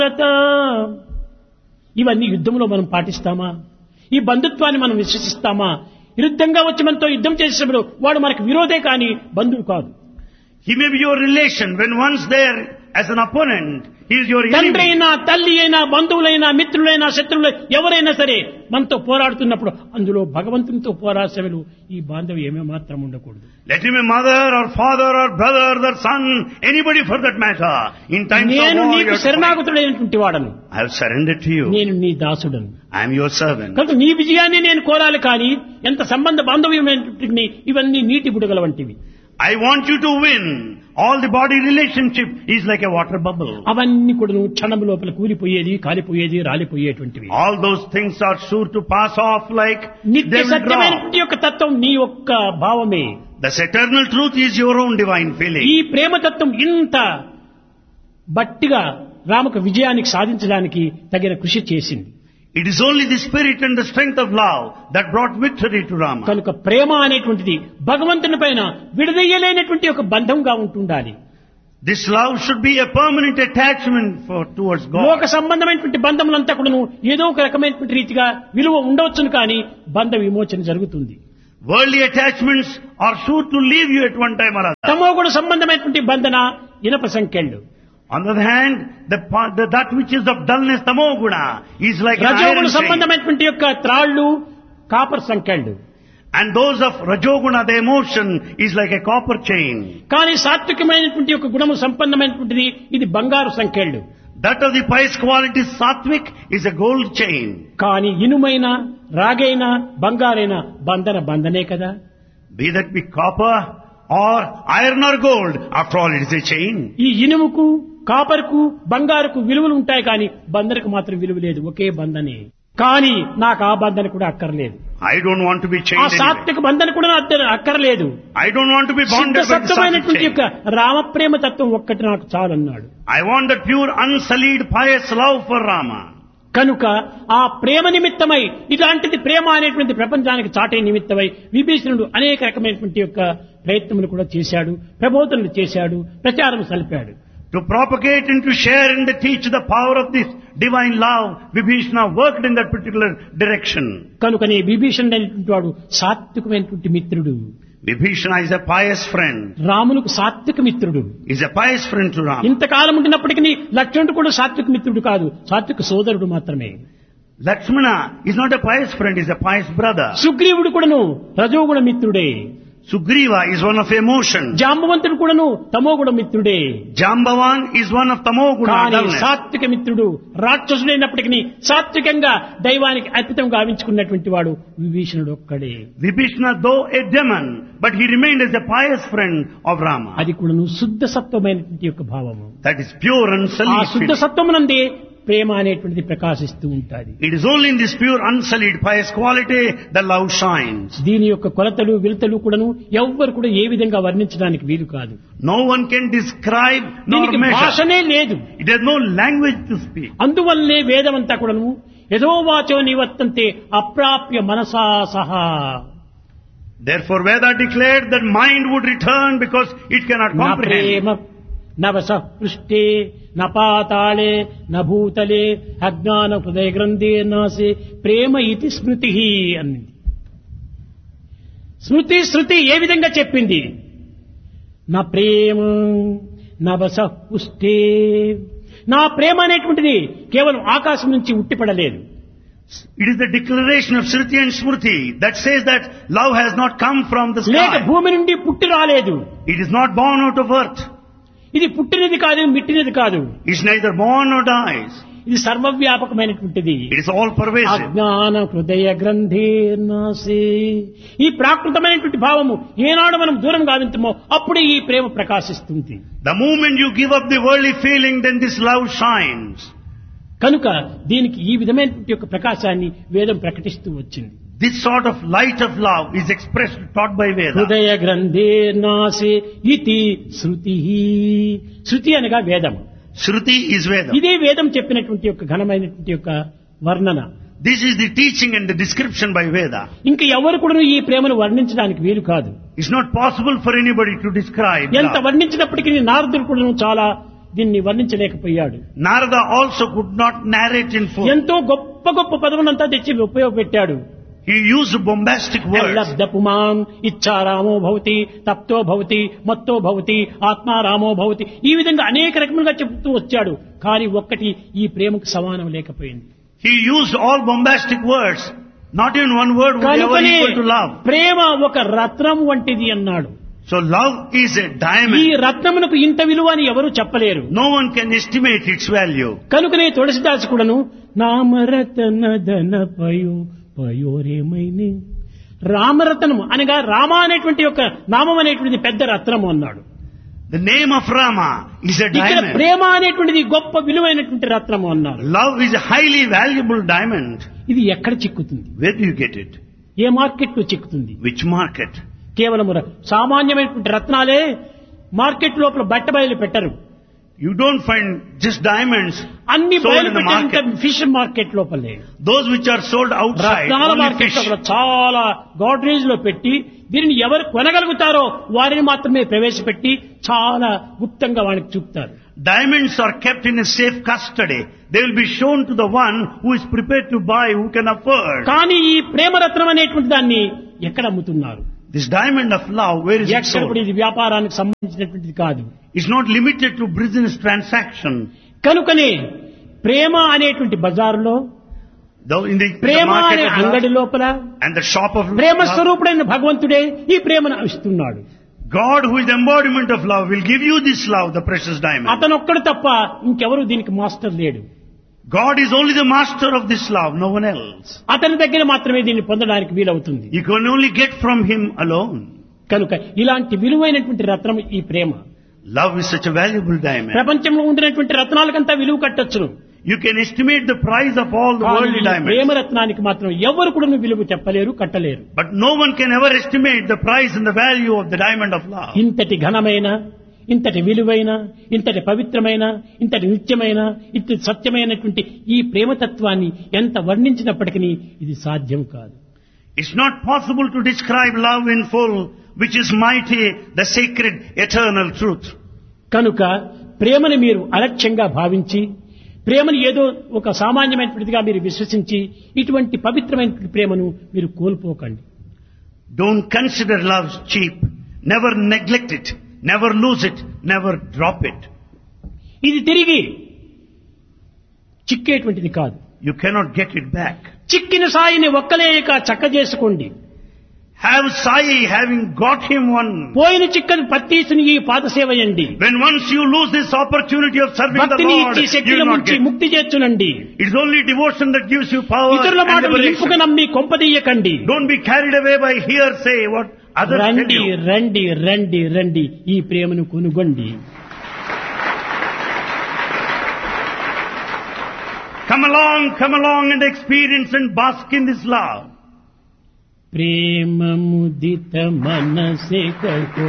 ఇవన్నీ యుద్ధంలో మనం పాటిస్తామా? ఈ బంధుత్వాన్ని మనం విశ్వసిస్తామా? విరుద్ధంగా వచ్చి మనతో యుద్ధం చేసేటప్పుడు వాడు మనకు విరోధే కానీ బంధువు కాదు. He may be your relation when once there as an opponent, he is your తండ్రి enemy. అయినా, తల్లి అయినా, బంధువులైనా, మిత్రులైనా, శత్రువులు ఎవరైనా సరే మనతో పోరాడుతున్నప్పుడు అందులో భగవంతునితో పోరాసేవలు ఈ బాంధవ్యం ఏమాత్రం ఉండకూడదు. Let him be mother or father or brother or son, anybody for that matter. In times of నేను war, నీకు you are to fight. శరణాగతుడైనటువంటి వాడను, I have surrendered to you. నేను నీ దాసుడను. I am your servant. కనుక నీ విజయాన్ని నేను కోరాలి కానీ ఎంత సంబంధ బాంధవ్యమైనటువంటి ఇవన్నీ నీటి బుడగల వంటివి. I want you to win. All the body relationship is like a water bubble. అవన్నీ కూడా క్షణం లోపల కూలిపోయేది, కాలిపోయేది, రాలిపోయేటువంటివి. All those things are sure to pass off like నిత్య they will drop. సత్యమైనటువంటి యొక్క తత్వం నీ యొక్క భావమే. This eternal truth is your own divine feeling. ఈ ప్రేమతత్వం ఇంత బట్టిగా రామకు విజయానికి సాధించడానికి తగిన కృషి చేసింది. It is only the spirit and the strength of love that brought victory to Rama. కనుక ప్రేమ అనేటువంటిది భగవంతుని పైన విడదీయలేనటువంటి ఒక బంధంగా ఉంటుండాలి. This love should be a permanent attachment towards లోక God. సంబంధమైనటువంటి బంధములంతా కూడాను ఏదో ఒక రకమైనటువంటి రీతిగా విలువ ఉండవచ్చును కానీ బంధ విమోచన జరుగుతుంది. Worldly attachments are sure to leave you at one time or other. తమోగుణ సంబంధమైనటువంటి బంధన ఇనప సంఖ్యలు. On the other hand, that which is of dullness, tamoguna, is like an రజోగుణ iron chain. సంబంధమైనటువంటి యొక్క త్రాళ్ళు కాపర్ సంఖ్యలు. And those of Rajoguna, the emotion, is like a copper chain. కానీ సాత్వికమైనటువంటి యొక్క గుణము సంపన్నమైనటువంటిది ఇది బంగారు సంఖ్యలు. That of the pious quality, sattvic, is a gold chain. కానీ ఇనుమైన, రాగైన, బంగారైన బంధనే కదా. Be that be copper or iron or gold, after all it is a chain. ఈ ఇనుముకు, కాపర్కు, బంగారుకు విలువలు ఉంటాయి కానీ బంధనకు మాత్రం విలువ లేదు. ఒకే బంధనే. కానీ నాకు ఆ బంధన కూడా అక్కర్లేదు. I don't want to be ఆ chained anyway. సాత్విక బంధన కూడా అక్కర్లేదు. I don't want to be bonded by the sattvic సత్యమైనటువంటి chain. యొక్క రామప్రేమ తత్వం ఒక్కటి నాకు చాలన్నాడు. I want that pure, unsullied, pious love for Rama. కనుక ఆ ప్రేమ నిమిత్తమై ఇలాంటిది ప్రేమ అనేటువంటి ప్రపంచానికి చాటే నిమిత్తమై విభీషణుడు అనేక రకమైనటువంటి యొక్క ప్రయత్నములు కూడా చేశాడు, ప్రబోధనలు చేశాడు, ప్రచారం సలిపాడు. To propagate and to share and to teach the power of this divine love, Vibhishana worked in that particular direction. కనుకనే విభీషణుడు అనేటువంటి వాడు సాత్వికమైనటువంటి మిత్రుడు. Vibhishana is a pious friend. రాములకు సాత్విక మిత్రుడు. Is a pious friend to Rama. ఇంతకాలం ఉండినప్పటికీ లక్ష్మణుడు కూడా సాత్విక మిత్రుడు కాదు, సాత్విక సోదరుడు మాత్రమే. Lakshmana is not a pious friend, is a pious brother. సుగ్రీవుడు కూడాను రజోగుణ మిత్రుడే. Sugriva is one of emotion. జాంబవంతుడు కూడాను తమోగుణ మిత్రుడే. Jambavan is one of tamoguna. కానీ dullness. సాత్విక మిత్రుడు రాక్షసుడైనప్పటికీ సాత్వికంగా దైవానికి అర్పితం గావించుకున్నటువంటి వాడు విభీషణుడు ఒక్కడే. Vibhishana, though a demon, but he remained as a pious friend of Rama. అది కూడాను శుద్ధ సత్వమైనటువంటి యొక్క భావము. That is pure and ఆ sullied శుద్ధ feeling. సత్వమునందే ప్రేమ అనేటువంటిది ప్రకాశిస్తూ ఉంటుంది. It is only in this pure, unsullied, pious quality that love shines. దీని యొక్క కొలతలు విలతలు కూడాను ఎవ్వరు కూడా ఏ విధంగా వర్ణించడానికి వీలు కాదు. No one can describe nor దీనికి measure. భాషనే లేదు. It has no language to speak. అందువల్లనే వేదమంతా కూడాను యథోవాచో నివర్తంతే అప్రాప్య మనసా సహా. Therefore Veda declared that mind would return because it cannot నా comprehend. ప్రేమ నవస పృష్ఠే న పాతాళే న భూతలే అజ్ఞాన హృదయ గ్రంథే నాసే ప్రేమ ఇది స్మృతి అన్నది. శృతి ఏ విధంగా చెప్పింది? నా ప్రేమ నవస పుష్టే. నా ప్రేమ అనేటువంటిది కేవలం ఆకాశం నుంచి ఉట్టిపడలేదు. It is the declaration of Shruti and Smriti that says that love has not come from the లేక sky. భూమి నుండి పుట్టి రాలేదు. It is not born out of earth. ఇది పుట్టినది కాదు, మిట్టినది కాదు. It is neither born nor dies. ఇది సర్వవ్యాపకమైనటువంటిది. It is all pervasive. అజ్ఞాన హృదయ గ్రంథే నాసే. ఈ ప్రాకృతమైనటువంటి భావము ఏనాడు మనం దూరం గావించమో అప్పుడే ఈ ప్రేమ ప్రకాశిస్తుంది. The moment you give up the worldly feeling, then this love shines. కనుక దీనికి ఈ విధమైనటువంటి యొక్క ప్రకాశాన్ని వేదం ప్రకటిస్తూ వచ్చింది. This sort of light of love is expressed, taught by Veda. హృదయ గ్రంథే నాసే ఇతి శృతి. శృతి అనగా వేదం. Shruti is Veda. ఇదే వేదం చెప్పినటువంటి యొక్క ఘనమైనటువంటి యొక్క వర్ణన. This is the teaching and the description by Veda. ఇంకా ఎవరు కూడా ఈ ప్రేమను వర్ణించడానికి వీలు కాదు. It's not possible for anybody to describe ఎంత love. వర్ణించినప్పటికీ నారదుడు కూడా చాలా దీన్ని వర్ణించలేకపోయాడు. Narada also could not narrate in full. ఎంతో గొప్ప గొప్ప పదములంతా తెచ్చి ఉపయోగపెట్టాడు. He used bombastic words. లబ్ధపుమాం ఇచ్చారామో భవతి, తప్తో భవతి, మత్తో భవతి, ఆత్మారామో భవతి, ఈ విధంగా అనేక రకములుగా చెప్తూ వచ్చాడు. కానీ ఒక్కటి ఈ ప్రేమకు సమానం లేకపోయింది. He used all bombastic words. Not even one word would ever కనుకనే equal to love. ప్రేమ ఒక రత్నం వంటిది అన్నాడు. So love is a ఈ diamond. రత్నమునకు ఇంత విలువ అని ఎవరు చెప్పలేరు. No one can estimate its value. కనుకనే తులసిదాసు కూడాను నామరతన ధన పయోరేమైనే, రామరత్నము అనగా రామ అనేటువంటి యొక్క నామం అనేటువంటిది పెద్ద రత్నము అన్నాడు. The name of Rama is a ఇక్కడ diamond. ప్రేమ అనేటువంటిది గొప్ప విలువైనటువంటి రత్నము అన్నారు. Love is a highly valuable diamond. ఇది ఎక్కడ చిక్కుతుంది? Where do you get it? A market లో చిక్కుతుంది? Which market? కేవలం సామాన్యమైనటువంటి రత్నాలే మార్కెట్ లోపల బట్ట బయలు పెట్టరు. You don't find just diamonds అన్ని sold బయలు in the పెట్టే market. ఫిష్ మార్కెట్ లోపలే. Those which are sold outside, రత్నాల only మార్కెట్ fish. లోపల చాలా గాడ్రేజ్ లో పెట్టి దీనిని ఎవరు కొనగలుగుతారో వారిని మాత్రమే ప్రవేశపెట్టి చాలా గుప్తంగా వానికి చూపుతారు. Diamonds are kept in a safe custody. They will be shown to the one who is prepared to buy, who can afford. కానీ ఈ ప్రేమరత్నం అనేటువంటి దాన్ని ఎక్కడ అమ్ముతున్నారు? This diamond of love, where is it ఎక్కడ sold? ఇది వ్యాపారానికి సంబంధించినటువంటిది కాదు. It's not limited to business transaction. కనుకనే ప్రేమ అనేటువంటి బజారులో, Though in the Prema market అనే of అంగడి love లోపల and the shop of Prema love, స్వరూపుడైన భగవంతుడే ఈ ప్రేమను ఇస్తున్నాడు. God, who is the embodiment of love, will give you this love, the precious diamond. అతనొక్కడు తప్ప ఇంకెవరు దీనికి మాస్టర్ లేడు. God is only the master of this love, no one else. అతని దగ్గర మాత్రమే దీన్ని పొందడానికి వీలవుతుంది. You can only get from him alone. కనుక ఇలాంటి విలువైనటువంటి రత్నం ఈ ప్రేమ. Love is such a valuable diamond. ప్రపంచంలో ఉండినటువంటి రత్నాలకంతా విలువ కట్టొచ్చును. You can estimate the price of all the worldly diamonds. ప్రేమ రత్నానికి మాత్రం ఎవరు కూడా విలువ చెప్పలేరు, కట్టలేరు. But no one can ever estimate the price and the value of the diamond of love. ఇంతటి ఘనమైన, ఇంతటి విలువైన, ఇంతటి పవిత్రమైన, ఇంతటి నిత్యమైన, ఇంతటి సత్యమైనటువంటి ఈ ప్రేమతత్వాన్ని ఎంత వర్ణించినప్పటికీ ఇది సాధ్యం కాదు. It's not possible to describe love in full, which is mighty, the sacred, eternal truth. కనుక ప్రేమను మీరు అలక్ష్యంగా భావించి, ప్రేమను ఏదో ఒక సామాన్యమైనటువంటిదిగా మీరు విశ్వసించి ఇటువంటి పవిత్రమైనటువంటి ప్రేమను మీరు కోల్పోకండి. Don't consider love cheap. Never neglect it. Never lose it. Never drop it. ఇది తిరిగి చిక్కేటువంటిది కాదు. You cannot get it back. చిక్కిన సాయిని ఒక్కలేక చక్క చేసుకోండి. Have Sai, having got him one. పోయిన చిక్కని పత్తీసుని ఈ పాదసేవయండి. When once you lose this opportunity of serving the భక్తిని Lord, ఇచ్చి you శక్తిని will not ముంచి get. ముక్తి చేర్చునండి. It's only devotion that gives you power ఇతరుల and మాటలు liberation. ఇంపుగా నమ్మి కొంపదీయకండి. Don't be carried away by hearsay, what others tell రండి you. రండి రండి రండి ఈ ప్రేమను కొనుగొండి. Come along and experience and bask in this love. ప్రేమ ముదిత మనసే కో